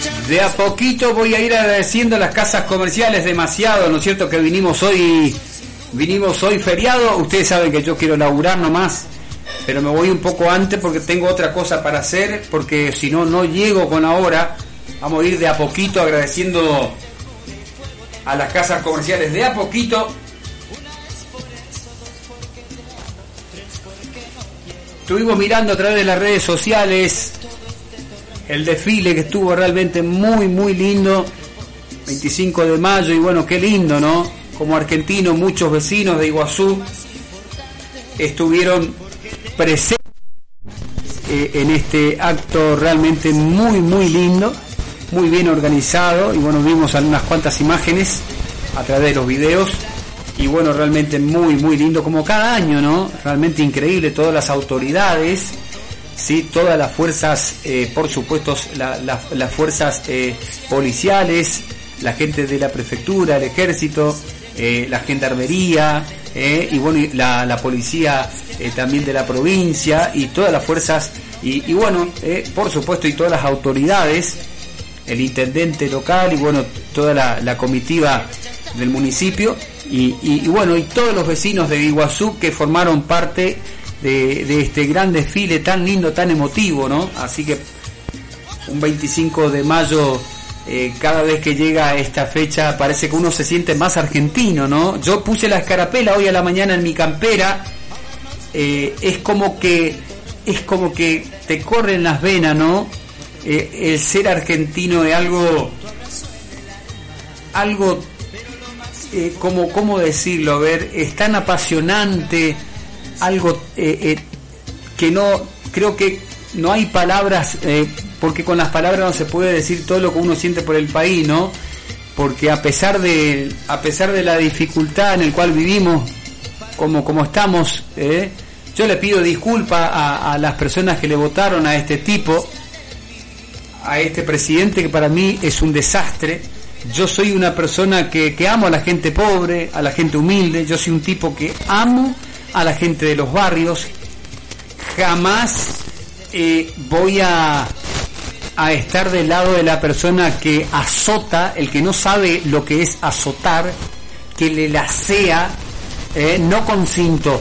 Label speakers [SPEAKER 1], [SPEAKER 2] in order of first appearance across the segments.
[SPEAKER 1] De a poquito voy a ir agradeciendo a las casas comerciales, demasiado, ¿no es cierto? Que vinimos hoy feriado. Ustedes saben que yo quiero laburar nomás, pero me voy un poco antes porque tengo otra cosa para hacer, porque si no, no llego con la hora. Vamos a ir de a poquito agradeciendo a las casas comerciales, de a poquito. Estuvimos mirando a través de las redes sociales el desfile, que estuvo realmente muy muy lindo, 25 de mayo, y bueno, qué lindo, ¿no? Como argentino, muchos vecinos de Iguazú estuvieron presentes en este acto realmente muy muy lindo, muy bien organizado, y bueno, vimos algunas cuantas imágenes a través de los videos, y bueno, realmente muy muy lindo, como cada año, ¿no? Realmente increíble, todas las autoridades, sí, todas las fuerzas, por supuesto, las fuerzas policiales, la gente de la prefectura, el ejército, la gendarmería, y bueno, la policía también de la provincia, y todas las fuerzas, y bueno, por supuesto, y todas las autoridades, el intendente local, y bueno, toda la comitiva del municipio, y bueno, y todos los vecinos de Iguazú que formaron parte de este gran desfile tan lindo, tan emotivo, ¿no? Así que un 25 de mayo, cada vez que llega esta fecha parece que uno se siente más argentino, ¿no? Yo puse la escarapela hoy a la mañana en mi campera, es como que te corren las venas, ¿no? El ser argentino es algo ¿cómo decirlo? A ver, es tan apasionante, algo que no, creo que no hay palabras, porque con las palabras no se puede decir todo lo que uno siente por el país, ¿no? Porque a pesar de la dificultad en el cual vivimos, como estamos, yo le pido disculpas a las personas que le votaron a este tipo, a este presidente, que para mí es un desastre. Yo soy una persona que amo a la gente pobre, a la gente humilde. Yo soy un tipo que amo a la gente de los barrios. Jamás voy a estar del lado de la persona que azota, el que no sabe lo que es azotar, que le lasea. No consinto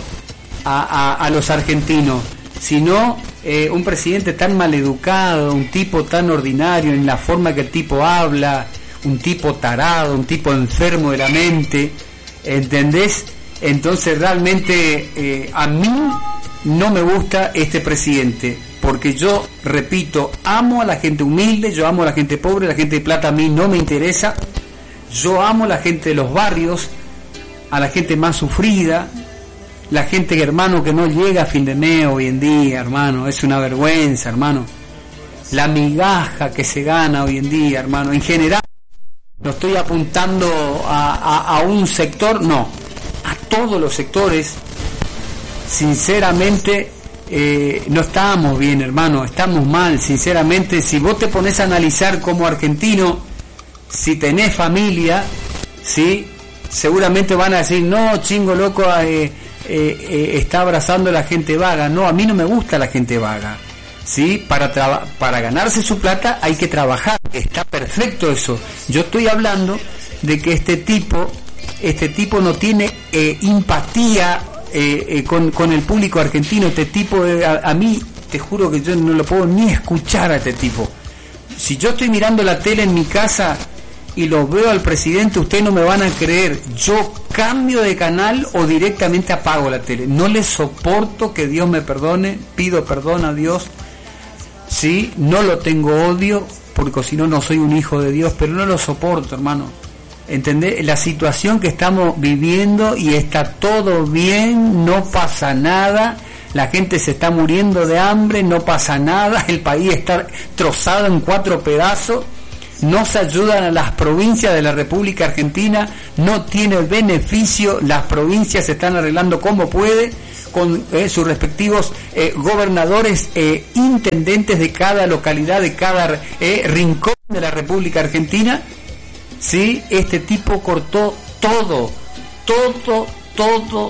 [SPEAKER 1] a los argentinos, sino un presidente tan maleducado, un tipo tan ordinario en la forma que el tipo habla, un tipo tarado, un tipo enfermo de la mente, ¿entendés? Entonces realmente a mí no me gusta este presidente, porque yo, repito, amo a la gente humilde, yo amo a la gente pobre, la gente de plata a mí no me interesa, yo amo a la gente de los barrios, a la gente más sufrida, la gente, hermano, que no llega a fin de mes hoy en día, hermano, es una vergüenza, hermano, la migaja que se gana hoy en día, hermano, en general. No estoy apuntando a un sector, no, a todos los sectores. Sinceramente, no estamos bien, hermano, estamos mal, sinceramente. Si vos te pones a analizar como argentino, si tenés familia, ¿sí? Seguramente van a decir, no, chingo loco, está abrazando a la gente vaga. No, a mí no me gusta la gente vaga. ¿Sí? Para ganarse su plata hay que trabajar, está perfecto eso. Yo estoy hablando de que este tipo no tiene empatía con el público argentino. Este tipo, a mí, te juro que yo no lo puedo ni escuchar a este tipo. Si yo estoy mirando la tele en mi casa y lo veo al presidente, ustedes no me van a creer, yo cambio de canal o directamente apago la tele. No le soporto, que Dios me perdone, pido perdón a Dios. Sí, no lo tengo odio, porque si no, no soy un hijo de Dios, pero no lo soporto, hermano. ¿Entendés? La situación que estamos viviendo, y está todo bien, no pasa nada, la gente se está muriendo de hambre, no pasa nada, el país está trozado en 4 pedazos, no se ayudan a las provincias de la República Argentina, no tiene beneficio, las provincias se están arreglando como puede, con sus respectivos gobernadores, intendentes de cada localidad, de cada rincón de la República Argentina. Sí, este tipo cortó todo.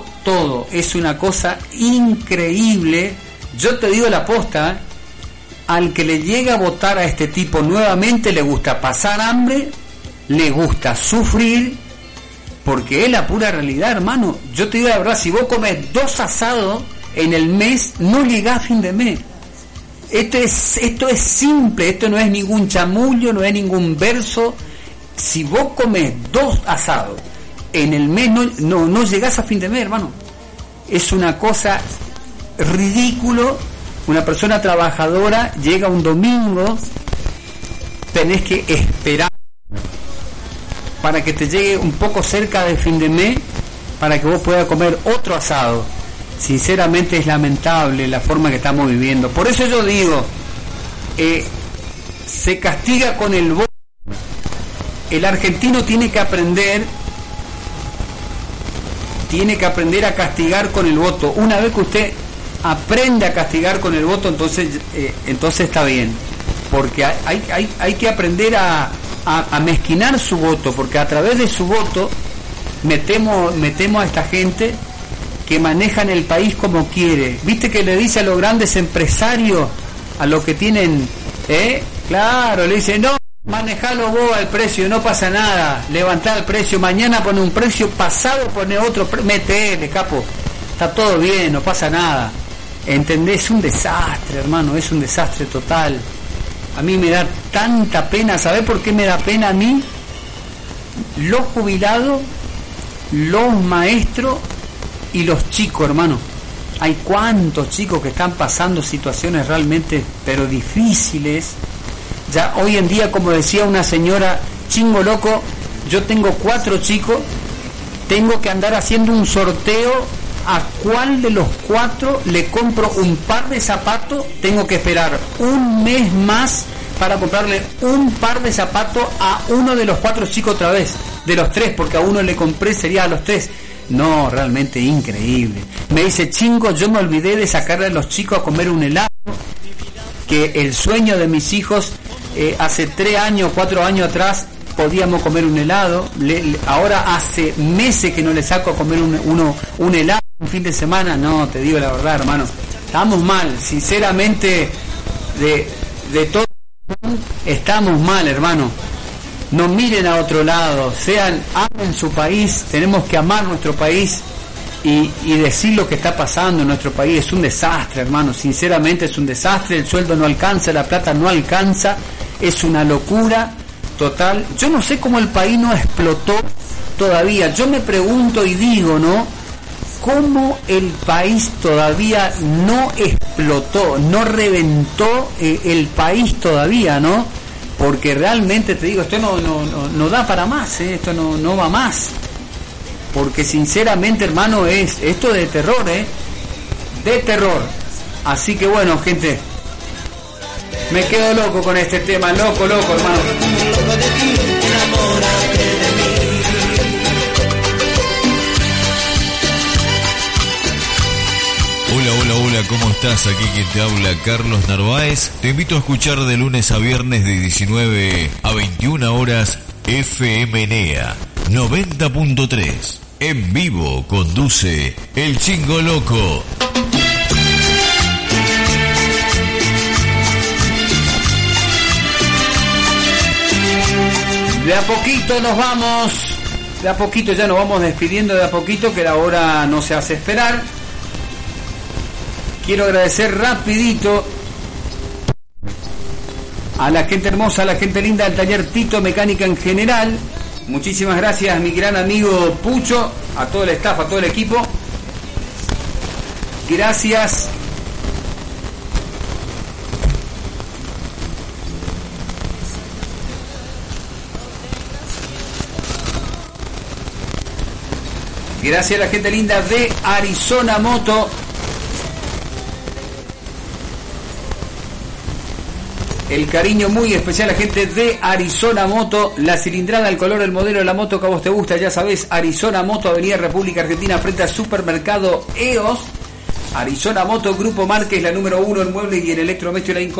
[SPEAKER 1] Es una cosa increíble. Yo te digo la posta, al que le llega a votar a este tipo nuevamente le gusta pasar hambre, le gusta sufrir, porque es la pura realidad, hermano. Yo te digo la verdad, si vos comes 2 asados en el mes, no llegás a fin de mes. Esto es simple, esto no es ningún chamullo, no es ningún verso. Si vos comes 2 asados en el mes, no llegás a fin de mes, hermano. Es una cosa ridículo. Una persona trabajadora llega un domingo, tenés que esperar para que te llegue un poco cerca del fin de mes para que vos puedas comer otro asado. Sinceramente es lamentable la forma que estamos viviendo. Por eso yo digo, se castiga con el voto. El argentino tiene que aprender a castigar con el voto. Una vez que usted aprende a castigar con el voto, entonces está bien, porque hay que aprender a mezquinar su voto, porque a través de su voto metemos a esta gente que manejan el país como quiere. Viste que le dice a los grandes empresarios, a los que tienen, claro, le dice, no, manejalo vos al precio, no pasa nada, levantá el precio, mañana pone un precio, pasado pone otro, metele, capo, está todo bien, no pasa nada. ¿Entendés? Es un desastre, hermano, es un desastre total. A mí me da tanta pena. ¿Sabés por qué me da pena a mí? Los jubilados, los maestros y los chicos, hermano. Hay cuantos chicos que están pasando situaciones realmente, pero difíciles. Ya hoy en día, como decía una señora, chingo loco, yo tengo 4 chicos, tengo que andar haciendo un sorteo. ¿A cuál de los 4 le compro un par de zapatos? Tengo que esperar un mes más para comprarle un par de zapatos a uno de los 4 chicos otra vez, de los 3, porque a uno le compré, sería a los 3. No, realmente increíble. Me dice, chingo, yo me olvidé de sacarle a los chicos a comer un helado, que el sueño de mis hijos, hace 3 años, 4 años atrás, podíamos comer un helado. Ahora hace meses que no le saco a comer un helado un fin de semana. No, te digo la verdad, hermano, estamos mal, sinceramente, de todo estamos mal, hermano. No miren a otro lado, amen su país. Tenemos que amar nuestro país y decir lo que está pasando en nuestro país. Es un desastre, hermano, sinceramente es un desastre. El sueldo no alcanza, la plata no alcanza, es una locura total. Yo no sé cómo el país no explotó todavía. Yo me pregunto y digo, ¿no? ¿Cómo el país todavía no explotó, no reventó el país todavía, ¿no? Porque realmente te digo, esto no da para más, esto no va más. Porque sinceramente, hermano, es esto de terror, de terror. Así que bueno, gente, me quedo loco con este tema, loco, hermano.
[SPEAKER 2] Hola, ¿cómo estás? Aquí quien te habla, Carlos Narváez. Te invito a escuchar de lunes a viernes de 19 a 21 horas FM NEA 90.3. En vivo conduce El Chingo Loco.
[SPEAKER 1] De a poquito nos vamos, de a poquito ya nos vamos despidiendo, de a poquito, que la hora no se hace esperar. Quiero agradecer rapidito a la gente hermosa, a la gente linda del taller Tito Mecánica en general. Muchísimas gracias a mi gran amigo Pucho, a todo el staff, a todo el equipo. Gracias. Gracias a la gente linda de Arizona Moto. El cariño muy especial a la gente de Arizona Moto. La cilindrada, el color, el modelo de la moto que a vos te gusta, ya sabés. Arizona Moto, Avenida República Argentina, frente al supermercado EOS. Arizona Moto, Grupo Márquez, la número 1 en muebles y en electrodomésticos.